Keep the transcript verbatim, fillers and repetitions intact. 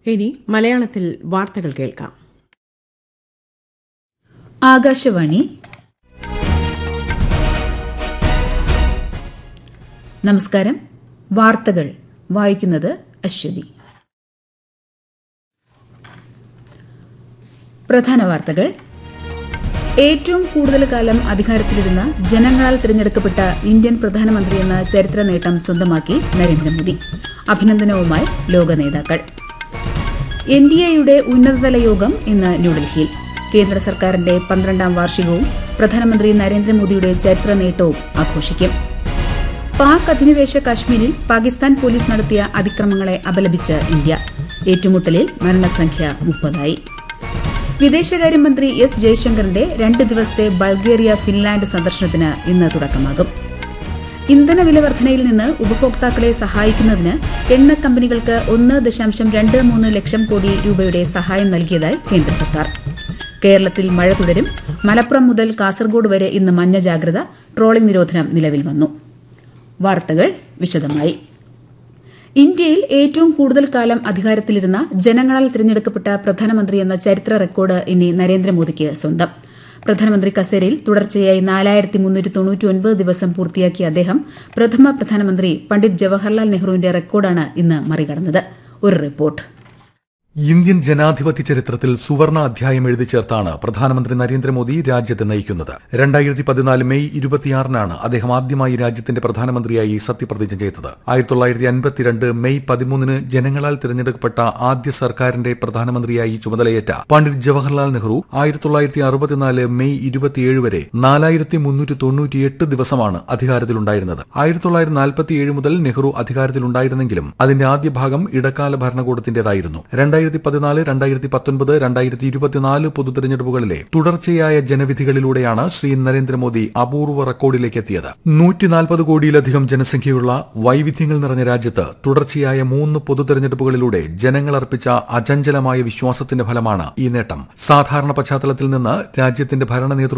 ഇനി മലയാളത്തിൽ വാർത്തകൾ കേൾക്കാം. ആകാശവാണി. നമസ്കാരം. വാർത്തകൾ വായിക്കുന്നത് അശ്വതി. പ്രധാന വാർത്തകൾ. ഏറ്റവും കൂടുതൽ കാലം അധികാരത്തിലിരുന്ന ജനങ്ങളാൽ തിരഞ്ഞെടുക്കപ്പെട്ട ഇന്ത്യൻ പ്രധാനമന്ത്രിയെന്ന ചരിത്ര നേട്ടം സ്വന്തമാക്കി നരേന്ദ്രമോദി. അഭിനന്ദനവുമായി ലോക നേതാക്കൾ. എൻ ഡി എയുടെ ഉന്നതതല യോഗം ഇന്ന് ന്യൂഡൽഹിയിൽ. കേന്ദ്ര സർക്കാരിന്റെ പന്ത്രണ്ടാം വാർഷികവും പ്രധാനമന്ത്രി നരേന്ദ്രമോദിയുടെ ചരിത്ര നേട്ടവും ആഘോഷിക്കും. പാക് അധിനിവേശ കാശ്മീരിൽ പാകിസ്ഥാൻ പോലീസ് നടത്തിയ അതിക്രമങ്ങളെ അപലപിച്ച് ഇന്ത്യ. ഏറ്റുമുട്ടലിൽ മരണസംഖ്യ മുപ്പതായി. വിദേശകാര്യമന്ത്രി എസ് ജയശങ്കറിന്റെ രണ്ട് ദിവസത്തെ ബൾഗേറിയ ഫിൻലാൻഡ് സന്ദർശനത്തിന് ഇന്ന് തുടക്കമാകും. ഇന്ധന വില വർധനയിൽ നിന്ന് ഉപഭോക്താക്കളെ സഹായിക്കുന്നതിന് എണ്ണ കമ്പനികൾക്ക് ഒന്ന് ദശാംശം രണ്ട് മൂന്ന് ലക്ഷം കോടി രൂപയുടെ സഹായം നൽകിയതായി കേന്ദ്ര സർക്കാർ. കേരളത്തിൽ മഴ തുടരും. മലപ്പുറം മുതൽ കാസർഗോഡ് വരെ ഇന്ന് മഞ്ഞ ജാഗ്രത. ട്രോളിംഗ് നിരോധനം നിലവിൽ വന്നു. വാർത്തകൾ വിശദമായി. ഇന്ത്യയിൽ ഏറ്റവും കൂടുതൽ കാലം അധികാരത്തിലിരുന്ന ജനങ്ങളാൽ തിരഞ്ഞെടുക്കപ്പെട്ട പ്രധാനമന്ത്രി എന്ന ചരിത്ര റെക്കോർഡ് ഇനി നരേന്ദ്രമോദിക്ക് സ്വന്തം. പ്രധാനമന്ത്രി കസേരയിൽ തുടർച്ചയായി നാലായിരത്തി മുന്നൂറ്റി തൊണ്ണൂറ്റി ഒൻപത് ദിവസം പൂർത്തിയാക്കിയ അദ്ദേഹം പ്രഥമ പ്രധാനമന്ത്രി പണ്ഡിറ്റ് ജവഹർലാൽ നെഹ്റുവിന്റെ റെക്കോർഡാണ് ഇന്ന് മറികടന്നത്. ഒരു റിപ്പോർട്ട്. ഇന്ത്യൻ ജനാധിപത്യ ചരിത്രത്തിൽ സുവർണ അധ്യായം എഴുതി ചേർത്താണ് പ്രധാനമന്ത്രി നരേന്ദ്രമോദി രാജ്യത്തെ നയിക്കുന്നത്. രണ്ടായിരത്തി പതിനാല് മെയ് ഇരുപത്തിയാറിനാണ് അദ്ദേഹം ആദ്യമായി രാജ്യത്തിന്റെ പ്രധാനമന്ത്രിയായി സത്യപ്രതിജ്ഞ ചെയ്തത്. ആയിരത്തി തൊള്ളായിരത്തി അൻപത്തിരണ്ട് മെയ് പതിമൂന്നിന് ജനങ്ങളാൽ തിരഞ്ഞെടുക്കപ്പെട്ട ആദ്യ സർക്കാരിന്റെ പ്രധാനമന്ത്രിയായി ചുമതലയേറ്റ പണ്ഡിറ്റ് ജവഹർലാൽ നെഹ്റു ആയിരത്തി തൊള്ളായിരത്തി അറുപത്തിനാല് മെയ് ഇരുപത്തിയേഴ് വരെ നാലായിരത്തി മുന്നൂറ്റി തൊണ്ണൂറ്റിയെട്ട് ദിവസമാണ് അധികാരത്തിലുണ്ടായിരുന്നത്. ആയിരത്തി തൊള്ളായിരത്തി നാൽപ്പത്തിയേഴ് മുതൽ നെഹ്റു അധികാരത്തിലുണ്ടായിരുന്നെങ്കിലും അതിന്റെ ആദ്യ ഭാഗം ഇടക്കാല ഭരണകൂടത്തിന്റേതായിരുന്നു. രണ്ടായിരത്തി പതിനാല് രണ്ടായിരത്തി പത്തൊൻപത് രണ്ടായിരത്തി ഇരുപത്തിനാല് പൊതുതെരഞ്ഞെടുപ്പുകളിലെ തുടർച്ചയായ ജനവിധികളിലൂടെയാണ് ശ്രീ നരേന്ദ്രമോദി അപൂർവ റെക്കോർഡിലേക്ക് എത്തിയത്. നൂറ്റിനാൽപ്പത് കോടിയിലധികം ജനസംഖ്യയുള്ള വൈവിധ്യങ്ങൾ നിറഞ്ഞ രാജ്യത്ത് തുടർച്ചയായ മൂന്ന് പൊതുതെരഞ്ഞെടുപ്പുകളിലൂടെ ജനങ്ങൾ അർപ്പിച്ച അചഞ്ചലമായ വിശ്വാസത്തിന്റെ ഫലമാണ് ഈ നേട്ടം. സാധാരണ പശ്ചാത്തലത്തിൽ നിന്ന് രാജ്യത്തിന്റെ ഭരണ നേതൃത്വം